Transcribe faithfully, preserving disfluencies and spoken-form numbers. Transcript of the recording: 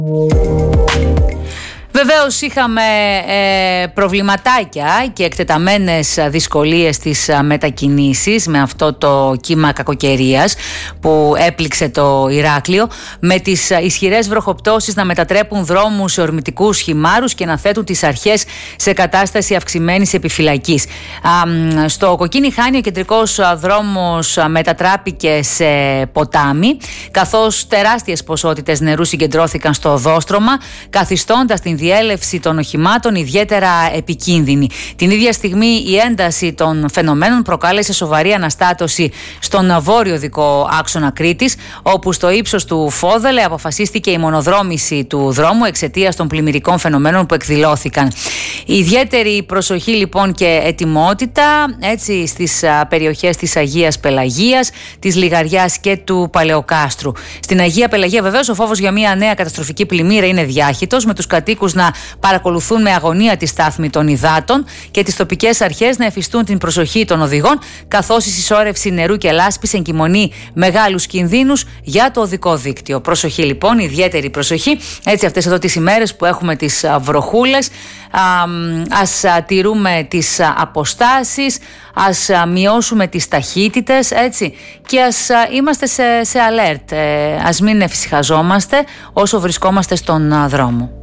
Βεβαίως είχαμε ε, προβληματάκια και εκτεταμένες δυσκολίες στις μετακινήσεις με αυτό το κύμα κακοκαιρίας που έπληξε το Ηράκλειο, με τις ισχυρές βροχοπτώσεις να μετατρέπουν δρόμους σε ορμητικούς χυμάρους και να θέτουν τις αρχές σε κατάσταση αυξημένης επιφυλακής. Α, στο Κοκκίνη Χάνη ο κεντρικός δρόμος μετατράπηκε σε ποτάμι, καθώς τεράστιες ποσότητες νερού συγκεντρώθηκαν στο οδόστρωμα, καθιστώντας την διέλευση των οχημάτων ιδιαίτερα επικίνδυνη. Την ίδια στιγμή η ένταση των φαινομένων προκάλεσε σοβαρή αναστάτωση στον βόρειο δικό άξονα Κρήτης, όπου στο ύψος του Φόδελε αποφασίστηκε η μονοδρόμηση του δρόμου εξαιτίας των πλημμυρικών φαινομένων που εκδηλώθηκαν. Ιδιαίτερη προσοχή λοιπόν και ετοιμότητα έτσι στις περιοχές της Αγίας Πελαγίας, της Λιγαριάς και του Παλαιοκάστρου. Στην Αγία Πελαγία βεβαίως ο φόβος για μια νέα καταστροφική πλημμύρα είναι διάχυτος, με τους κατοίκους να παρακολουθούν με αγωνία τη στάθμη των υδάτων και τις τοπικές αρχές να εφιστούν την προσοχή των οδηγών, καθώς η συσσόρευση νερού και λάσπης εγκυμονεί μεγάλους κινδύνους για το οδικό δίκτυο. Προσοχή λοιπόν, ιδιαίτερη προσοχή. Έτσι αυτές εδώ τις ημέρες που έχουμε τις βροχούλες, ας τηρούμε τις αποστάσεις, ας μειώσουμε τις ταχύτητες, έτσι, και ας είμαστε σε, σε alert. Ας μην εφησυχαζόμαστε όσο βρισκόμαστε στον δρόμο.